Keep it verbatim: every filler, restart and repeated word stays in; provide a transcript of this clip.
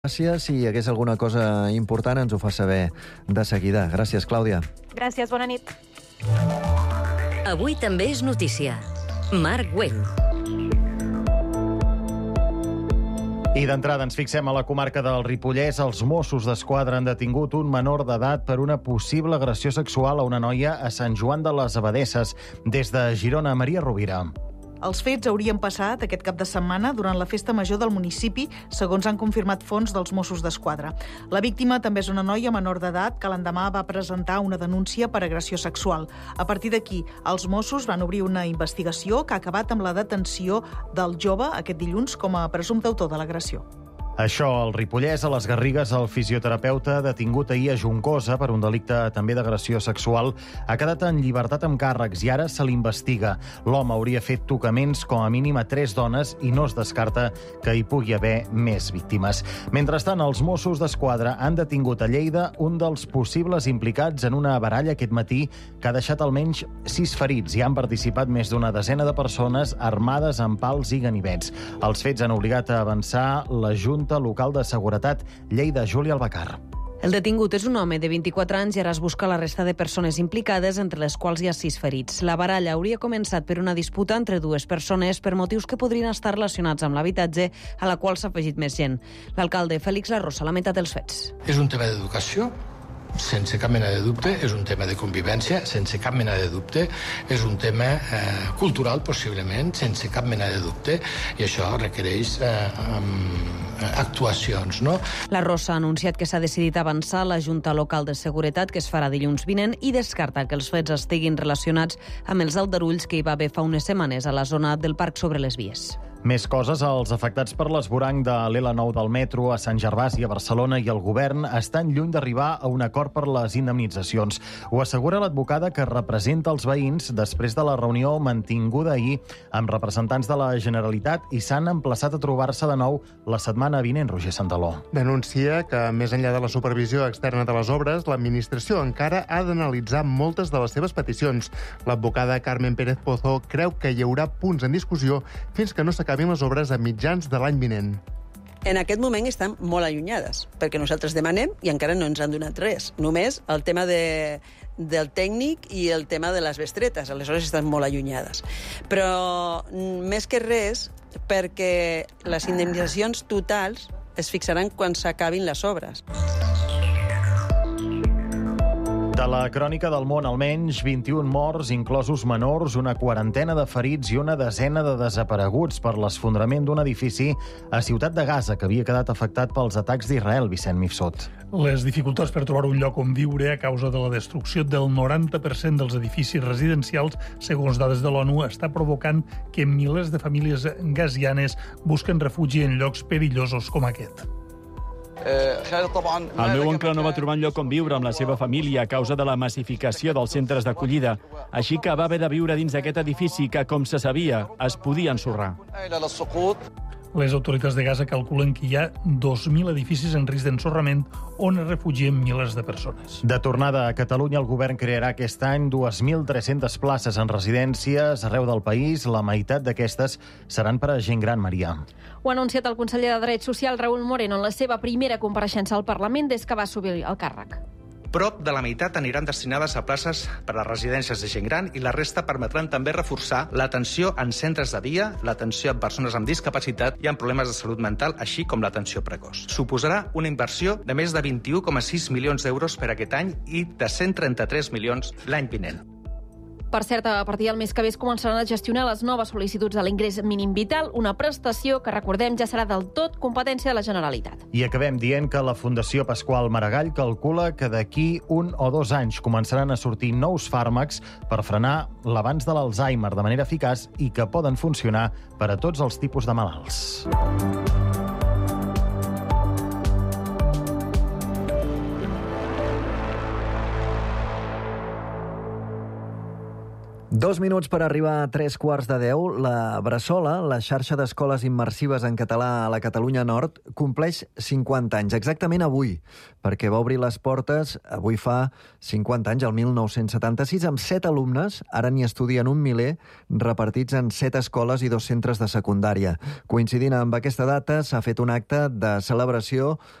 Gràcies. Si hi hagués alguna cosa important, ens ho fa saber de seguida. Gràcies, Clàudia. Gràcies, bona nit. Avui també és notícia. Marc Güell. I d'entrada ens fixem a la comarca del Ripollès. Els Mossos d'Esquadra han detingut un menor d'edat per una possible agressió sexual a una noia a Sant Joan de les Abadesses. Des de Girona, Maria Rovira. Els fets haurien passat aquest cap de setmana durant la festa major del municipi, segons han confirmat fonts dels Mossos d'Esquadra. La víctima també és una noia menor d'edat que l'endemà va presentar una denúncia per agressió sexual. A partir d'aquí, els Mossos van obrir una investigació que ha acabat amb la detenció del jove aquest dilluns com a presumpte autor de l'agressió. Això, al Ripollès, a les Garrigues, el fisioterapeuta detingut ahir a Juncosa per un delicte també d'agressió sexual ha quedat en llibertat amb càrrecs i ara se l'investiga. L'home hauria fet tocaments com a mínim a tres dones i no es descarta que hi pugui haver més víctimes. Mentrestant, els Mossos d'Esquadra han detingut a Lleida un dels possibles implicats en una baralla aquest matí que ha deixat almenys sis ferits i han participat més d'una desena de persones armades amb pals i ganivets. Els fets han obligat a avançar la Junta Local de Seguretat Lleida. Júlia Albacar. El detingut és un home de vint-i-quatre anys i ara es busca la resta de persones implicades, entre les quals hi ha sis ferits. La baralla hauria començat per una disputa entre dues persones per motius que podrien estar relacionats amb l'habitatge, a la qual s'ha afegit més gent. L'alcalde Félix Larrosa ha lamentat els fets. És un tema d'educació, sense cap mena de dubte, és un tema de convivència, sense cap mena de dubte, és un tema eh, cultural, possiblement, sense cap mena de dubte, i això requereix eh, um, actuacions, no? La Rosa ha anunciat que s'ha decidit avançar la Junta Local de Seguretat, que es farà dilluns vinent, i descarta que els fets estiguin relacionats amb els aldarulls que hi va haver fa unes setmanes a la zona del parc sobre les vies. Més coses. Els afectats per l'esvoranc de l'L nou del metro a Sant Gervasi, a Barcelona, i el govern estan lluny d'arribar a un acord per les indemnitzacions. Ho assegura l'advocada que representa els veïns després de la reunió mantinguda ahir amb representants de la Generalitat i s'han emplaçat a trobar-se de nou la setmana vinent. Roger Santaló. Denuncia que, més enllà de la supervisió externa de les obres, l'administració encara ha d'analitzar moltes de les seves peticions. L'advocada Carmen Pérez Pozo creu que hi haurà punts en discussió fins que no s'acabin les obres a mitjans de l'any vinent. En aquest moment estan molt allunyades, perquè nosaltres demanem i encara no ens han donat res. Només el tema de, del tècnic i el tema de les bestretes. Aleshores estan molt allunyades. Però més que res, perquè les indemnitzacions totals es fixaran quan s'acabin les obres. De la crònica del món, almenys vint-i-un morts, inclosos menors, una quarantena de ferits i una desena de desapareguts per l'esfondrament d'un edifici a Ciutat de Gaza, que havia quedat afectat pels atacs d'Israel. Vicent Mifsot. Les dificultats per trobar un lloc on viure a causa de la destrucció del noranta per cent dels edificis residencials, segons dades de l'ONU, està provocant que milers de famílies gazianes busquen refugi en llocs perillosos com aquest. El meu oncle no va trobar un lloc on viure amb la seva família a causa de la massificació dels centres d'acollida, així que va haver de viure dins d'aquest edifici que, com se sabia, es podia ensorrar. Les autoritats de Gaza calculen que hi ha dos mil edificis en risc d'ensorrament on es refugien milers de persones. De tornada a Catalunya, el govern crearà aquest any dos mil tres-centes places en residències arreu del país. La meitat d'aquestes seran per a gent gran, Maria. Ho ha anunciat el conseller de Drets Socials, Raúl Moreno, en la seva primera compareixença al Parlament des que va assumir el càrrec. Prop de la meitat aniran destinades a places per a residències de gent gran i la resta permetran també reforçar l'atenció en centres de dia, l'atenció a persones amb discapacitat i amb problemes de salut mental, així com l'atenció precoç. Suposarà una inversió de més de vint-i-u coma sis milions d'euros per aquest any i de cent trenta-tres milions l'any vinent. Per cert, a partir del mes que ve es començaran a gestionar les noves sol·licituds de l'ingrés mínim vital, una prestació que, recordem, ja serà del tot competència de la Generalitat. I acabem dient que la Fundació Pasqual Maragall calcula que d'aquí un o dos anys començaran a sortir nous fàrmacs per frenar l'avanç de l'Alzheimer de manera eficaç i que poden funcionar per a tots els tipus de malalts. Dos minuts per arribar a tres quarts de deu. La Bressola, la xarxa d'escoles immersives en català a la Catalunya Nord, compleix cinquanta anys, exactament avui, perquè va obrir les portes, avui fa cinquanta anys, el mil nou-cents setanta-sis, amb set alumnes, ara n'hi estudien un miler, repartits en set escoles i dos centres de secundària. Coincidint amb aquesta data, s'ha fet un acte de celebració